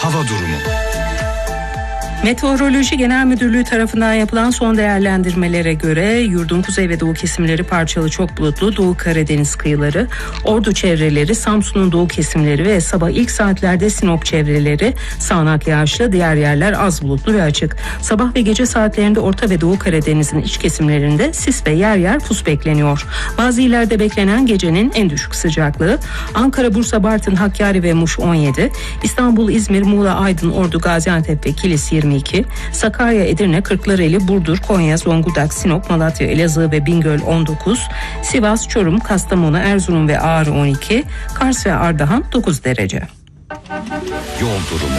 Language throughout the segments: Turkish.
hava durumu. Meteoroloji Genel Müdürlüğü tarafından yapılan son değerlendirmelere göre yurdun kuzey ve doğu kesimleri parçalı çok bulutlu, Doğu Karadeniz kıyıları, Ordu çevreleri, Samsun'un doğu kesimleri ve sabah ilk saatlerde Sinop çevreleri sağanak yağışlı, diğer yerler az bulutlu ve açık. Sabah ve gece saatlerinde Orta ve Doğu Karadeniz'in iç kesimlerinde sis ve yer yer pus bekleniyor. Bazı illerde beklenen gecenin en düşük sıcaklığı Ankara, Bursa, Bartın, Hakkari ve Muş 17, İstanbul, İzmir, Muğla, Aydın, Ordu, Gaziantep ve Kilis 22, Sakarya, Edirne, Kırklareli, Burdur, Konya, Zonguldak, Sinop, Malatya, Elazığ ve Bingöl 19, Sivas, Çorum, Kastamonu, Erzurum ve Ağrı 12, Kars ve Ardahan 9 derece. Yol durumu.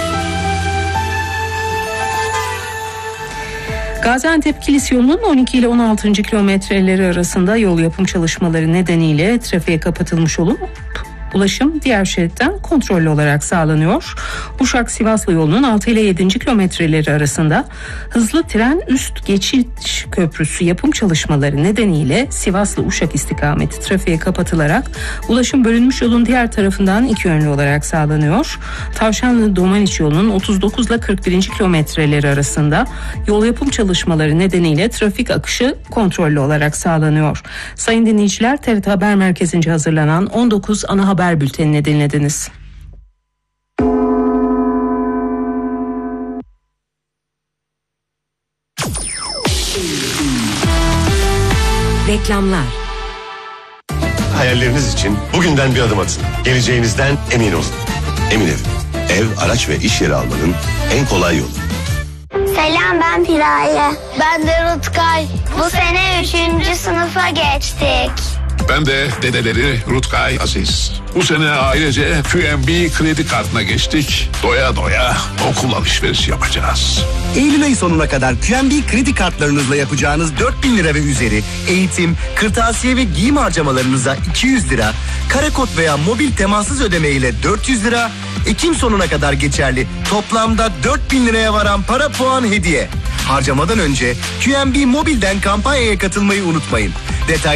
Gaziantep-Kilis yolunun 12 ile 16. kilometreleri arasında yol yapım çalışmaları nedeniyle trafiğe kapatılmış olup ulaşım diğer şeritten kontrollü olarak sağlanıyor. Uşak-Sivaslı yolunun 6 ile 7. kilometreleri arasında hızlı tren üst geçiş köprüsü yapım çalışmaları nedeniyle Sivaslı-Uşak istikameti trafiğe kapatılarak ulaşım bölünmüş yolun diğer tarafından iki yönlü olarak sağlanıyor. Tavşanlı-Domaniç yolunun 39 ile 41. kilometreleri arasında yol yapım çalışmaları nedeniyle trafik akışı kontrollü olarak sağlanıyor. Sayın dinleyiciler, TRT Haber Merkezi'nce hazırlanan 19 ana haber bültenini dinlediniz. Reklamlar. Hayalleriniz için bugünden bir adım atın. Geleceğinizden emin olun. Emin Ev, araç ve iş yeri almanın en kolay yolu. Selam, ben Piraye. Ben de Rutkay. Bu sene 3. sınıfa geçtik. Ben de dedeleri Rutkay Aziz. Bu sene ailece QNB kredi kartına geçtik. Doya doya okul alışverişi yapacağız. Eylül ayı sonuna kadar QNB kredi kartlarınızla yapacağınız 4.000 lira ve üzeri eğitim, kırtasiye ve giyim harcamalarınıza 200 lira, karekod veya mobil temassız ödeme ile 400 lira, Ekim sonuna kadar geçerli toplamda 4.000 liraya varan para puan hediye. Harcamadan önce QNB Mobil'den kampanyaya katılmayı unutmayın. Detay